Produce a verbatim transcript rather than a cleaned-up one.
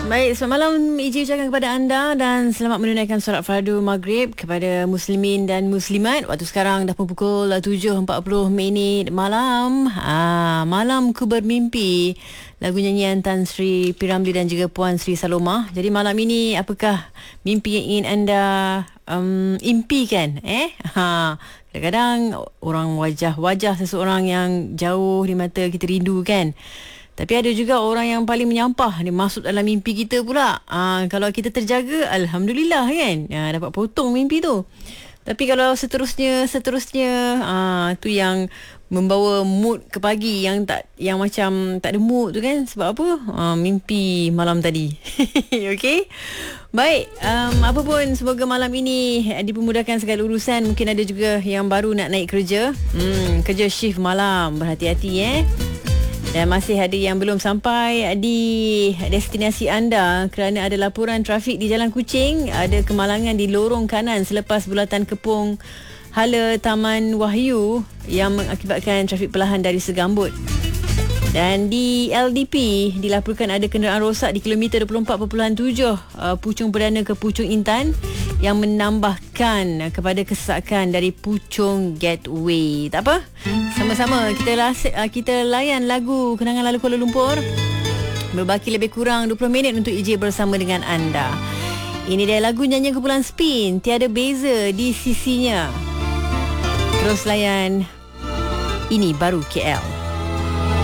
Baik, selamat malam Iji ucapkan kepada anda dan selamat menunaikan solat fardu maghrib kepada muslimin dan muslimat. Waktu sekarang dah pun pukul tujuh empat puluh minit malam. Ah, malam ku bermimpi. Lagu nyanyian Tan Sri P. Ramlee dan juga Puan Sri Saloma. Jadi malam ini apakah mimpi yang ingin anda um, impikan? Eh? Ha, kadang-kadang orang wajah-wajah seseorang yang jauh di mata kita rindu kan? Tapi ada juga orang yang paling menyampah dia masuk dalam mimpi kita pula. Aa, kalau kita terjaga, alhamdulillah kan. Aa, dapat potong mimpi tu. Tapi kalau seterusnya seterusnya aa, tu yang membawa mood ke pagi yang tak yang macam tak ada mood tu kan, sebab apa? Aa, mimpi malam tadi. Okey. Baik, um, apa pun semoga malam ini dipermudahkan segala urusan. Mungkin ada juga yang baru nak naik kerja. Hmm, kerja shift malam, berhati-hati eh. Dan masih ada yang belum sampai di destinasi anda kerana ada laporan trafik di Jalan Kuching. Ada kemalangan di lorong kanan selepas bulatan kepung hala Taman Wahyu yang mengakibatkan trafik perlahan dari Segambut. Dan di L D P dilaporkan ada kenderaan rosak di kilometer dua puluh empat perpuluhan tujuh uh, Puchong Perdana ke Puchong Intan yang menambahkan kepada kesesakan dari Puchong Gateway. Tak apa, sama-sama kita las- uh, kita layan lagu Kenangan Lalu Kuala Lumpur. Berbaki lebih kurang dua puluh minit untuk I J bersama dengan anda. Ini dia lagu nyanyian kumpulan Spin, Tiada Beza di Sisinya. Terus layan Ini Baru K L.